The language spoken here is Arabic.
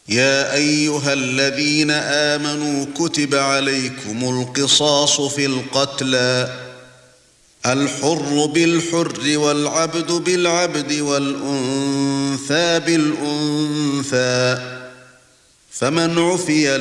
يا ايها الذين آمنوا كتب عليكم القصاص في القتلى الحر بالحر والعبد بالعبد والأنثى بالأنثى فمن عفي